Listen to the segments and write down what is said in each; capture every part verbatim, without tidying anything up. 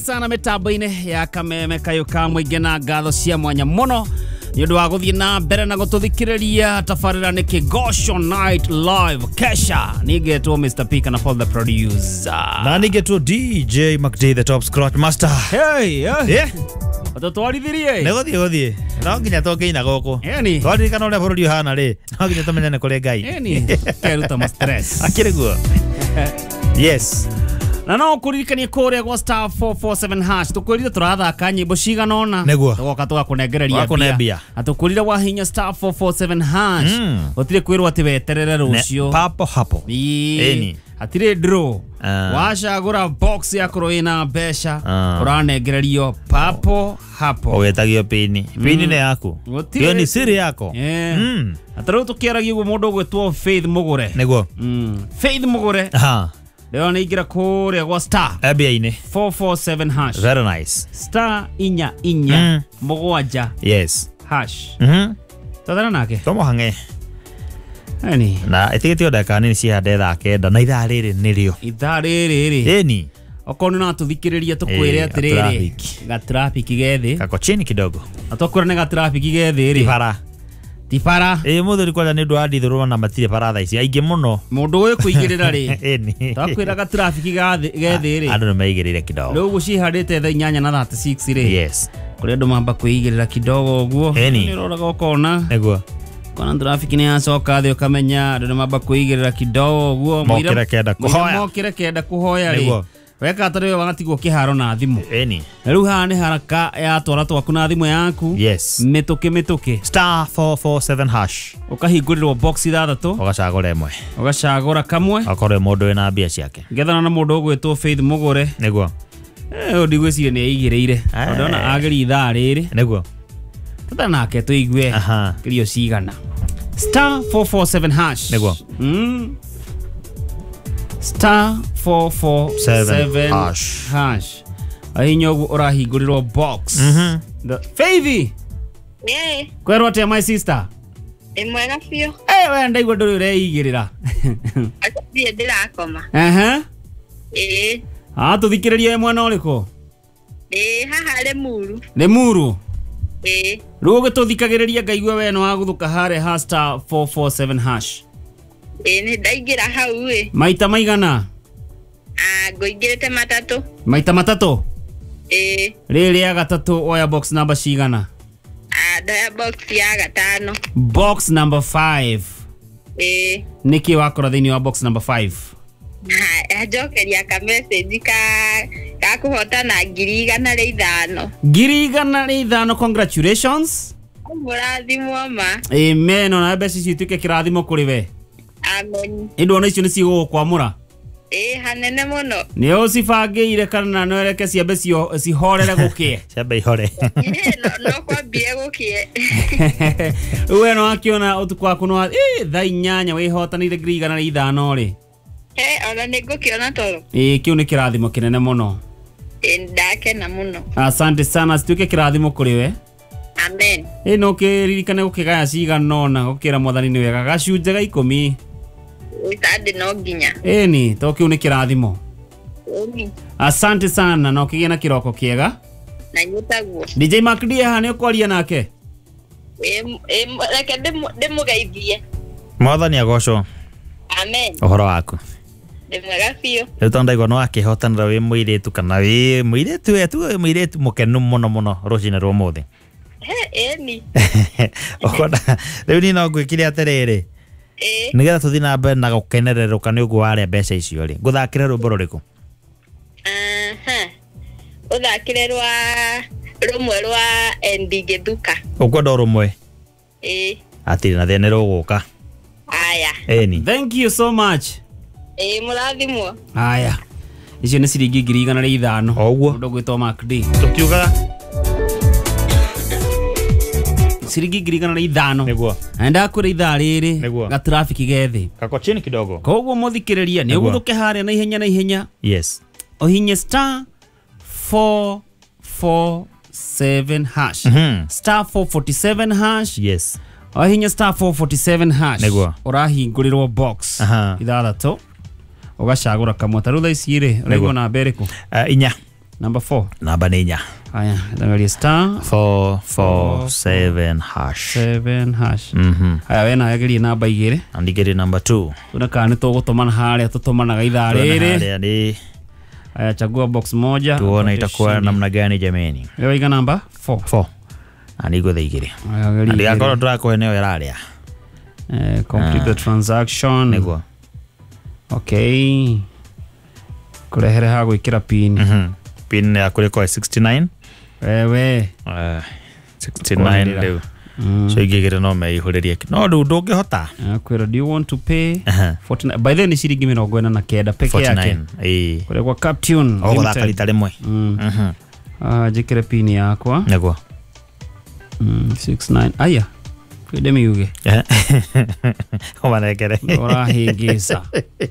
sana mitambo-ini ya kameme kayo ka muingi na ngatho cia mwanya muno ni undu wa guthii na mbere na gututhikiriria tafarira ni Kigosho Night Live Kesha nigetwo Mister P kana Paul the producer na nigetwo D J McD the top scratch master. Hey yeah, yeah. Tutwarithirie ne guthii guthii no nginya tokeina goko yani twari kana ule bururi hana ri no nginya tumenyane kule ngai yani keruta ma stress akire guo. Yes. Na no kuririkania kuria gwa star four four seven hash tukwirire turathaka nyimbo cigana ona Neguo. tugoka tugakunegereria Wakunebia. atukurire wa hinya star four four seven hash Mm. utire kwirwo ati weterere rucio Papo hapo. Eni. atire draw Ah. wacagura box ya kuroina besha Ah. uranegererio papo hapo Owetagio pini. Pini ne yaku. Gutire- Hiyo ni siri yako. Yeah. Mm. ataro tukiaragia guo mundu gwetwo Faith Mugure Neguo. mm. Faith Mugure Aha. leo niingira kuria gwa star Abia ine. four four seven hash Very nice. star inya inya Mm. mugwanja Yes. hash Mhm. twathana nake Tomo hange. yani Na itigitio ndaka nini ciande thaa kenda na ithaa riri nirio. ithaa riri ri Eni. okorwo no tuthikiriria tukwire Eh, atiriri gatraffic. ga traffic gethi Kako chini kidogo. atokwira ne ga traffic gethi ri Para. tipara Eh muthuri kwaja ni ndwa ndithurwa na matire para thaa ici aingi muno. mundu uyu kuigirira ri Eni. takwira ga traffic gathi gethi ri Andu nimeigirire kidogo. riu guciharite thaa inyanya na thirty-six ri Yes. kuri andu mamba kuigirira kidogo uguo Eni. ni roraga ukona Neguo. kona traffic ni yacoka thi ukamenya andu mamba kuigirira kidogo uguo Mokire kenda kuhoya. mokire kenda kuhoya ri Niguo. weka atari wagatigwo kiharo na thimu Eni. riu haha ni haraka ya twara twaku na thimu yaku Yes. mituki mituki Star four four seven hash. ukahingũrirwo box ithathatu Ugacagura imwe. ugacagura kamwe Akorwo mundu wina mbia ciake. ngethana na mundu ugwitwo Faith Mugure Neguo. eh ndigwiciria ni aigirire Eh. ndona ageri ithaa riri Neguo. tata nake tuigue Aha. kirio cigana star four four seven hash Niguo. mm. star four four Seven seven hash. hash ahinya uguo urahingũrirwo box Mhm. The- Faith Yeah, kwerwo atia my sister ni mwega biũ. eh we ndaigua ndũrĩ ũreigĩrĩra Ndirĩ ndirakoma. ehe Ĩĩ, ah tuthikĩrĩrie mwena ũrĩkũ ĩĩ haha Limuru. nĩ muru Ĩĩ, rĩu ũgĩtũthikagĩrĩria ngaigua we nĩ wagũthũka harĩa ha star four four seven hash ĩĩ nĩ ndaingĩra hau ĩ. maita maigana Ah, ngũingĩrĩte matatũ. maita matatũ Ĩĩ, rĩrĩ ya gatatũ oya box number cigana ah, ndoya box ya gatano. box number five Ĩĩ, nĩkĩ wakora thĩinĩ wa box number five ha njokeria ka message ka ka kũhotana ngiri igana rĩa ithano. ngiri igana rĩa ithano congratulations Mũrathimwo ma. amen ona mbeca icio ituĩke kĩrathimo kũrĩ we Amen. ĩndũ ona icio nĩ cigũgũkwamũra Ĩĩ hanene mũno. nĩ ũcibangĩire kana no reke ciambe cio- cihorere gũkĩe Ciambe ihore. Ĩĩ, no no kwambire gũkĩe. rĩu we no akĩona ũtukũ waku no ĩ thaa inyanya wĩhotanĩire ngiri igana rĩa ithano rĩ He, ona nĩ ngũkĩona toro. ĩ kĩu nĩ kĩrathimo kĩnene mũno Ĩĩ ndakena mũno. asante sana cituĩke kĩrathimo kũrĩ we Amen. ĩ no kĩririkane gũkĩgaya cigana ũna gũkĩra mwathani nĩ wega gacunjĩ ga ikũmi Wĩtandĩ no nginya. ĩni to kĩu nĩ kĩrathimo Ĩĩ, asante sana na ũkĩgĩa na kĩroko kĩega na nyũtaguo. D J McD haha nĩ ũkwaria nake Ĩĩ, ĩĩ, reke ndĩmũ- ndĩmũgeithie. Mwathani agocwo. Amen. Uhoro waku. Ndĩ mwega biũ. Riu tondu ndaigua no akihotanira wi muiritu kana wi muiritu wetu wi muiritu mukenu muno muno rucine rwa muthi. He, ĩni. Ukona riu ni no ngwikire atiriri. Ĩĩ, Nigetha tuthi na mbere na gukenereruka ni uguo waria mbeca icio ri. Nguthakire rwimbo ruriku. aha. Ũthakire rwa rũmwe rwa Endi Gĩthuka. Ukwenda rumwe. Ĩĩ, Atiri na thene ruguka. aya. Eni. thank you so much Ĩĩ, mũrathimwo. aya icio nĩ ciringi ngiri igana rĩa ithano O ũguo. mũndũ ũgwĩtwo McD Tukiuga ciringi ngiri igana rĩa ithano niguo. na ndakwĩra ithaa rĩrĩ Nĩguo. ga traffic gethi Kako chini kidogo. koguo mũthikĩrĩria nĩ Nĩguo. ũgũthũke harĩa na ihenya na ihenya Yes. ũhinye star four four seven hash Mhm. star four forty seven hash Yes. Ohinya star four forty seven hash Nĩguo. urahingũrĩrwo box Aha. ithathatũ ugacagũra kamwe ta rutha ici rĩ ũraigua na mbere ku Uh, inya Number four. Namba nä inya. Haya, angalia star four four seven hash. seven hash. Mhm. Haya, wena ageria namba igiri. Andigiri number two. Tuna kana tugutumana haria tutumanaga ithaa riri. Haria ni. Haya, chagua box moja. Tuone itakuwa namna gani jameni. Leo iga namba four. four. Anigo the igiri. Haya, ageria. Ndiga koro drako eneo iraria. Eh, complete the transaction. Niguo. Okay. Kurehere ha gwikira pin. Mhm. Pin ya kule kwa sixty-nine. Wewe. Uh, sixty-nine leo. Mm. So igigire no me ihuririe. No ndu ndungihota. Akwira, do you want to pay Aha. forty-nine? By the way, ni ciringi mirongo ina na kenda peke yake. forty-nine. Eh. Kule kwa Captune. Ogo thaka rita rimwe. Mm. Mhm. Ah, jikire pin yakwa. Niguo. Mm, sixty-nine. Aya. Kwende miuge. Eh. Omanekere. Ora hingisa.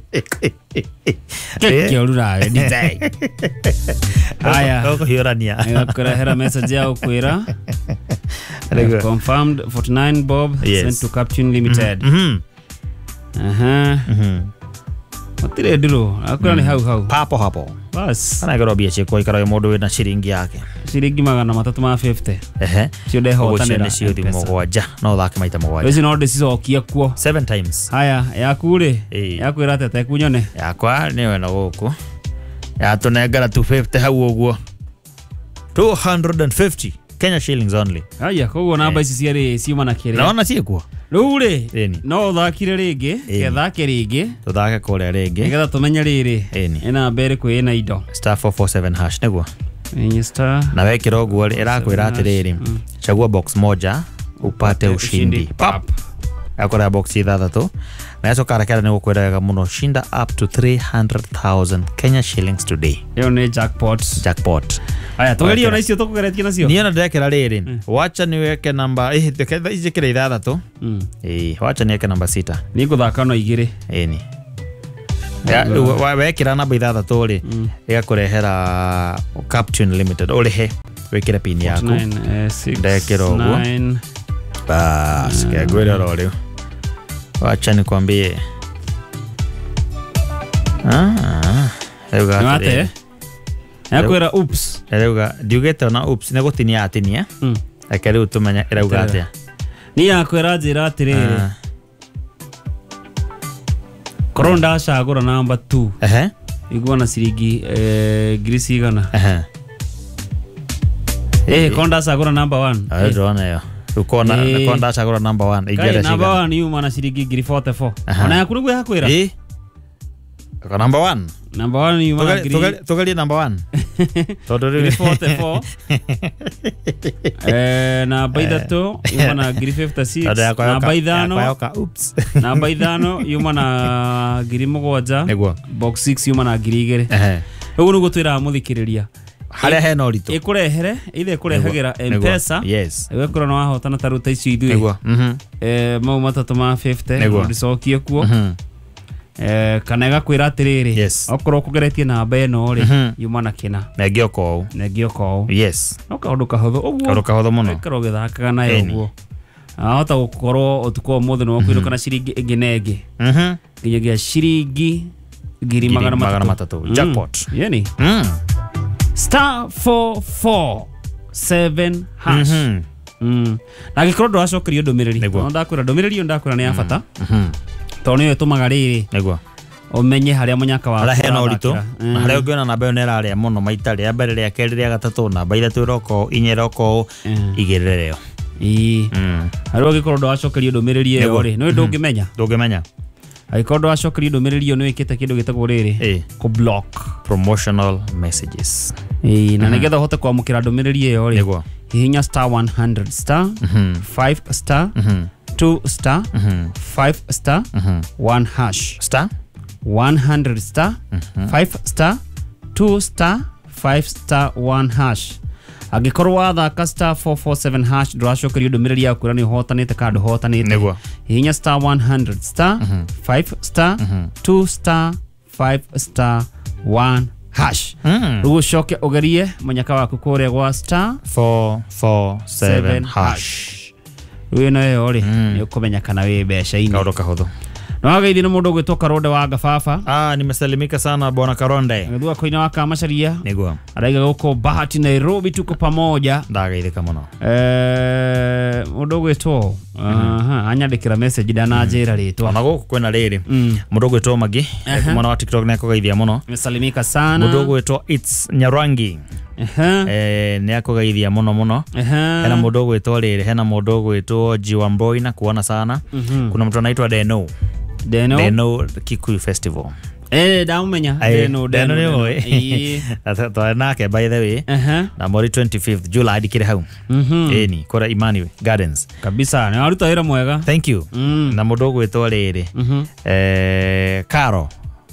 Keke ururawe dizai. Aya. Ogo hiorania. Ngakurehera message yao kwira. Niguo. Confirmed forty-nine bob Yes. sent to Captune Limited. Mhm. Aha. Mhm. Matire ndiro. Akwira ni hau hau. Papo hapo. Bas. Ana gero bia cheko ikara mundu wina ciringi yake. Ciringi magana matatu ma fifty. Ehe. Cio ndehotanira. Ogo cio thimo gwanja. No thake maita mugwanja. Ezi no ndicicokia kuo. Seven times. Haya, yaku ri. Ĩĩ. Yakwira tete kunyone. Yakwa ni wena guku. Ya tunengara two fifty hau uguo. two hundred fifty Kenya shillings only. Haya, koguo namba ici ciari ciuma na kire. Naona ciekuo. Riu ri. Ĩni. No thakire ringi, kethake ringi. Tuthake kuria ringi. Nigetha tumenye riri. Ĩni. Ina mbere kwi ina indo. Star four four seven hash niguo. Enye star. Na wekira uguo irakwira atiriri. Chagua box moja upate ushindi. Pap. Akora box ithathatu. Na yaso karakara ni gukwiraga muno shinda up to three hundred thousand Kenya shillings today. Iyo ni jackpot. Jackpot. Haya, tugerio na icio tukugeretie nacio. Niona ndekera riri. Wacha niweke namba eh teketha ijikira ithathatu. Mm. Eh wacha niweke namba sita. Ni guthaka no igiri. Eni. Ya wekira namba ithathatu ri igakurehera Captune Limited urihe wekira pin yaku. Ndekera uguo. Bas, ke gwira rore. Wacha nikwambie. Ah. Ega. Mate. Yakwira oops. Erauga ndiugete na oops ne gutinia atinia. Mm. Ake riu tumenya erauga atia. Ni yakwira njira atiriri. Koronda cagura namba two. Ehe. Igwana ciringi eh grisi igana. Ehe. Eh, konda cagura namba one. Ayo ndona yo. Ukona konda cagura number one. Igere ciringi. Namba one yuma na ciringi ngiri forty-four. Ona yakuru gwe yakwira. Eh. Ko number one. Number one yuma na ngiri. Tugali number one. Todo ngiri forty-four. Eh, na baidatu yuma na ngiri fifty-six. Na baidano. Oops. Na baidano yuma na ngiri mugwanja. Niguo. Box six yuma na ngiri igere. Ehe. Ugu nugo twira muthikiriria. Haria hena uritu. Ikurehere ile kurehagira M-Pesa. Yes. Wekora no ahotana taruta ici ithui. Niguo. Mhm. Eh, mau matatu ma fifty. Ndicokie kuo. Mhm. Eh, kana igakwira atiriri. Yes. Okorwo kugeretie namba eno ri yuma na kina. Na gioko. Na gioko. Yes. No kaundu kahotho uguo. Kaundu kahotho muno. Ekaro githakaga nayo uguo. Ahota gukorwo utuko mothe no kwiro kana ciringi ingi nenge. Mhm. Nginyagia ciringi ngiri magana matatu. Jackpot. Yeni. Mm. Star four four seven hash. Mhm. Mm. Na gikorwo ndwacokerio ndumiriri. No ndakwira ndumiriri ndakwira ni ya bata. Mhm. Toni yo tumaga riri. Niguo. Umenye haria munyaka wa. Ala hena uritu. Na haria ungiona namba yo neraria muno maita ria mbere ria keri ria gatatu namba ithatu roko inye roko igirereo. Ii. Mm. Haria gikorwo ndwacokerio ndumiriri yo ri. No ndungimenya. Ndungimenya. Aikorwo ndwacokerio ndumiriri yo no ikite kindu gitagwo riri. Ku block promotional messages. Ii, na nigetha uhote kwamukira ndumiriri yo ri. Niguo. Hihinya star one hundred star five star two star five star one hash star one hundred star five star two star five star one hash. Agikorwo wathaka star four four seven hash nduracokerio ndumiriri yaku ra ni hotanite kandu hotanite. Niguo. Hihinya star one hundred star five star two star five star one hash. Rugo shoke ugerie munyaka waku kuria gwa star four four seven hash. Rugo no yo ri ni ukumenya kana wi besha ini. Kaundu kahotho. Na wagaithie na mundu gwitwo Karonde wa Gababa. Ah, nimesalimika sana bwana Karonde. Ngithua koina wa Kamacharia. Niguo. Araiga guko Bahati Nairobi tuko pamoja. Ndagaithika muno. Eh, mundu gwitwo aha anyandikira message dana njira ritwa. Ona guku kwena riri. Mundu gwitwo Magi. Mwana wa TikTok nako gaithia muno. Nimesalimika sana. Mundu gwitwo It's Nyarangi. Eh, ni akugaithia muno muno. Hena mundu gwitwo riri, hena mundu gwitwo Jiwamboi na kuona sana. Kuna mtu anaitwa Deno. Deno. Deno Kikuyu Festival. Eh, daumenya. Deno Deno ni oi. Ata nake by the way. Na mori twenty-fifth July dikire hau. Eh ni kora Imani Gardens. Kabisa. Na aruta wira mwega. Thank you. Na mundu gwitwo riri. Eh, Karo.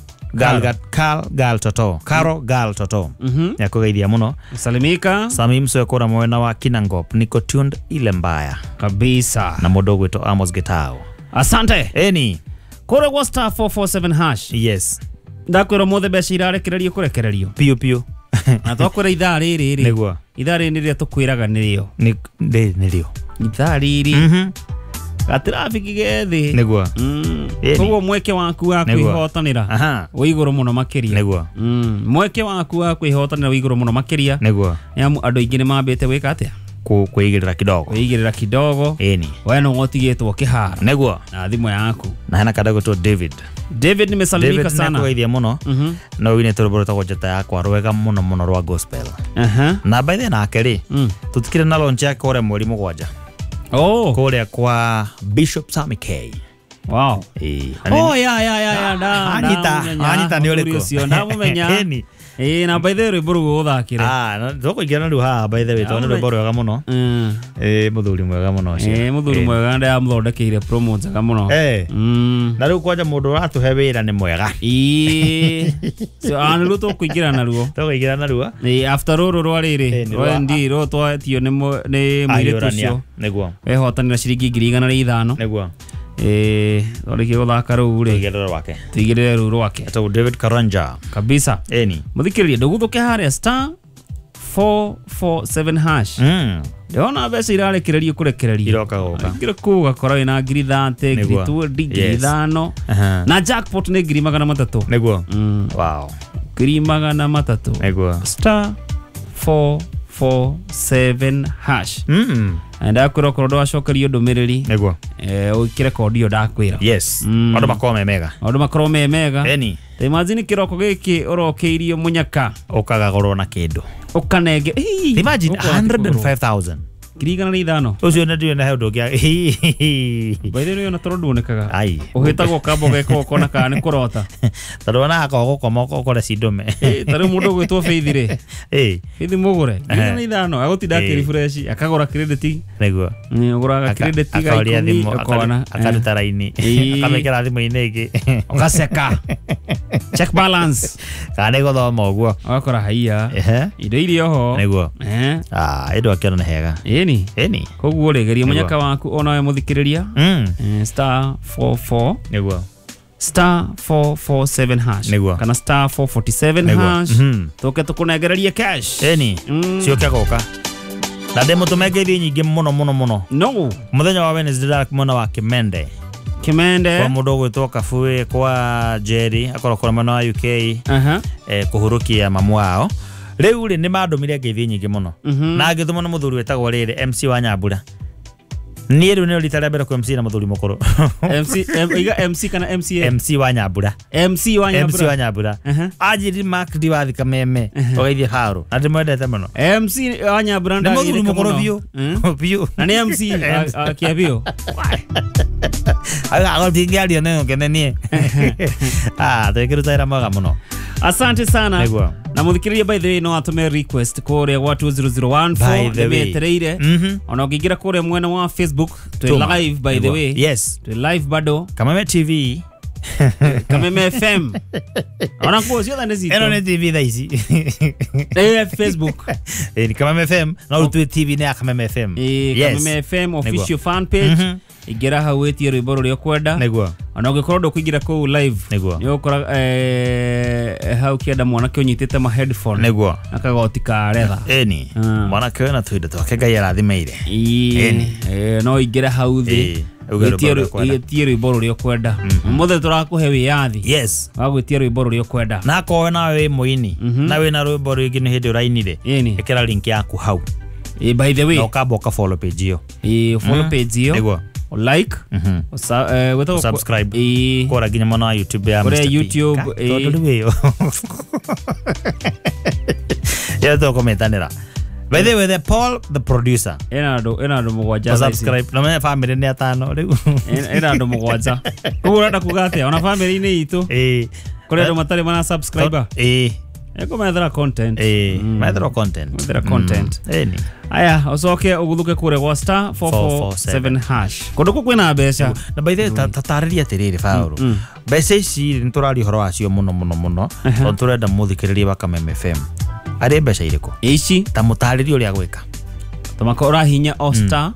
Gal gal Gal Gal Toto. Karo Gal Toto. Yakugaithia muno. Salimika. Samim so yakora mwena wa Kinangop. Niko tuned ile mbaya. Kabisa. Na mundu gwitwo Amos Gitao. Asante. Eni. Kore wa star four four seven hash. Yes. Ndakwira mothe beca irarekererio kurekererio. Piu piu. Na twakwira ithaa riri ri. Niguo. Ithaa riri ria tukwiraga nirio. Ni de nirio. Ithaa riri. Mhm. Gatrafiki gethi. Niguo. Mm. Koguo mweke waku wa kwihotanira. Aha. Uiguru muno makiria. Niguo. Mm. Mweke waku wa kwihotanira uiguru muno makiria. Niguo. Yamu andu aingi ni mambite gwika atia. Ku kuigirira kidogo. Kuigirira kidogo. Eni. Wewe no ngotigitwo kiharo. Niguo. Na thimu yaku. Na hena kadago to David. David nimesalimika sana. David nakugaithia muno. Mhm. No wine turuboro ta gojeta yakwa rwega muno muno rwa gospel. Aha. Na by the nake ri. Tutikire na launch yake ore mweri mugwanja. Oh. Kore kwa Bishop Sammy K. Wow. Eh. Oh ya ya ya ya da. Anita, Anita ni uriko. Sio ndamumenya. Eni. Eh na by the way buru uthakire. Ah, no thoko igana ru ha by the way to no boro wega muno. Mm. Eh muthuri mwega muno ucio. Eh muthuri mwega nda amthondekeire promo njega muno. Eh. Mm. Na riu kwanja mundu ratuhe wira ni mwega. Eh. So anu to kuigira na ruo. To kuigira na ruo. Eh after roro rwa riri. Rwa ndi ro to tio ni ni mwire tucio. Niguo. Wehotanira ciringi ngiri igana ria ithano. Niguo. Eh oriki guthaka ru ri. Tigirira rwake. Tigirira ru rwake. To David Karanja. Kabisa. Eni. Muthikiririe nduguthuke haria star four four seven hash. Mm. Ndona beca irarekererio kurekererio. Iroka goka. Ngira kuga korwo ina ngiri thate, ngiri twenty, ngiri ithano. Na jackpot ni ngiri magana matatu. Niguo. Wow. Ngiri magana matatu. Niguo. Star four four seven hash. Mm. Enda kwira korwo ndwacokerio ndumiriri. Niguo. Eh ukire kodi yo ndakwira. Yes. Ondo makome mega. Ondo makoro me mega. Eni. Imagine kiroko giki urokeirio munyaka. Ukaga gorwo na kindu. Ukanenge. Imagine one hundred five thousand. Kirigana ni ithano. Ucio na ndio na hendo kia. Baithe ni ona toro nduonekaga. Ai. Uhitagwo kambo geko kona kana ni kurota. Taro na ako gukoma ukore cidume. Eh tare mundu gwitwo Faith ri. Eh. Faith mugure. Kirigana ni ithano. Agutinda ki refresh akagura credit. Niguo. Ni uguraga credit ga ikumi ukona. Akaruta raini. Akamekera thimu-ini ingi. Ukaseka. Check balance. Kana guthoma uguo. Agakora haiya. Ehe. Indo irio ho. Niguo. Eh. Ah, indo akiona hega. Eni. Eni. Koguo regeria munyaka waku ona we muthikiriria. Mm. Star four four. Niguo. Star four four seven hash. Niguo. Kana star four four seven hash. Toke tukunegereria cash. Eni. Cio kia goka. Na demo tumegeithi nyingi muno muno muno. No. Muthenya wa Wednesday dark muno wa Kimende. Kimende. Kwa mundu gwitwo Kabui kwa Jerry akorokora mwena wa U K. Aha. Eh kuhurukia mamu wao. Riu ri ni mandumire ngeithi nyingi muno. Na ngithuma na muthuri wetagwo riri M C wa Nyambura. Ni riu ni ritara mbere ku M C na muthuri mukuru. M C iga M C kana M C A. M C wa Nyambura. M C wa Nyambura. M C wa Nyambura. Ajiri Mark Diwathi Kameme. Ogeithie haro. Na ndimwendete muno. M C wa Nyambura ndagire muthuri mukuru biu. Biu. Na ni M C akia biu. Aga agotingiario ne ngenenie. Ah, tukiruta maga muno. Asante sana. Niguo. Na muthikiriria by the way no atume request kore wa two zero zero one four nimetereire. Ona ukigira kore mwena wa Facebook to live by the way. Yes. To live bado. Kameme T V. Kameme F M. Ona kwa sio thande zito. Eno ne T V daisi. Eh Facebook. Eh Kameme F M. Na utu T V ne Kameme F M. Eh Kameme F M official fan page. Igira haweti rwimbo ruria kwenda. Niguo. Ona ugikorwo ndukuigira ku live. Niguo. Ni ukora eh hau kienda mwana ke unyitete ma headphone. Niguo. Akagoti karetha. Eni. Mwana ke na tuindo twake Ngai arathimeire. Eni. Eh no igira hau thi. igetie rwimbo ruria ukwenda muthe turakuhe wiyathi yes wagwitie rwimbo ruria ukwenda na kowe na we muini na we na rwimbo ringi ni hindi urainire ikira link yaku hau eh by the way no kaboka follow page iyo eh follow page iyo niguo like uh, subscribe eh kora ginya mona YouTube ya Mr. YouTube eh todo weyo ya to komentanira by the way the Paul the producer ena ndo ena ndo mugwanja subscribe na me family ni atano riu ena ndo mugwanja kuko rada kugate ona family ni itu eh kore ndo matari mana subscriber eh eko methera content eh methera content methera content eh ni aya ucoke uguthuke kure gwa star four four seven hash kondo ku kwina mbeca na by the way tatariria tiriri fauru mbeca ici nturari horo acio muno muno muno to turenda muthikiriria baka M F M ari mbeca iriko ici ta mutaririo uria gwika tumakora hinya o star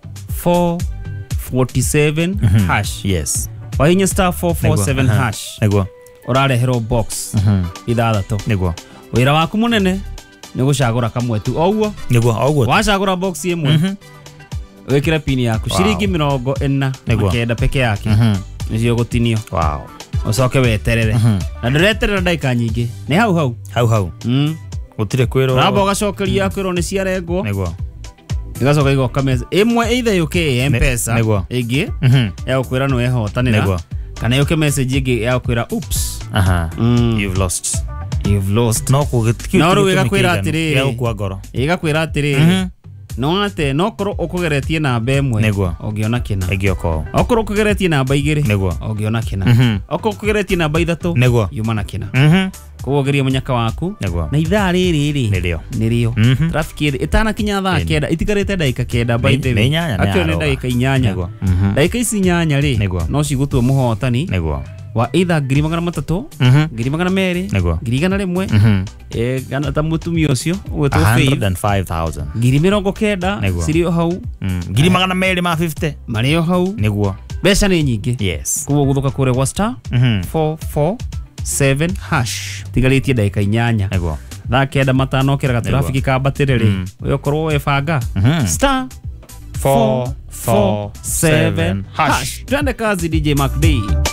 four four seven hash yes wa hinya star four four seven hash niguo urarehero box ithathatũ niguo wira waku munene ni gucagura kamwe tu oguo niguo oguo wacagura box imwe wikira pin yaku ciringi mirongo ina makenda peke yake nicio gutinio wow ucoke weterere na ndireterera ndaika nyingi ni hau hau hau hau mm gutire kwiro rabo gacokeria kwiro ni ciarengwo niguo igacoka igoka meza imwe either yuke M-Pesa ingi ya ukwira no ehotanira kana yuke message ingi ya ukwira oops aha you've lost you've lost no kugitikio no ruga kwira atiri ya ukwa ngoro igakwira atiri no ate no koro ukugeretie namba imwe ogiona kina egioko okoro ukugeretie namba igiri ogiona kina okoro ukugeretie namba ithatu yumana kina kuogeria munyaka waku na ithaa riri ri nirio nirio traffic itana kinya thaa kenda itigarite dakika kenda by the way akio ne dakika inyanya dakika ici inyanya ri no cigutwe muhotani wa either ngiri magana matatu ngiri magana meri ngiri igana rimwe eh kana ta mutumia ucio ugwetwo one hundred five thousand ngiri mirongo kenda cirio hau ngiri magana meri ma fifty mario hau niguo mbeca ni nyingi yes kuo guthuka kure wa star four four seven hash tigaritie dakika inyanya niguo thaa kenda matano kiraga traffic kambatiriri uyo korwo webanga star four four seven hash twende kazi D J Mac D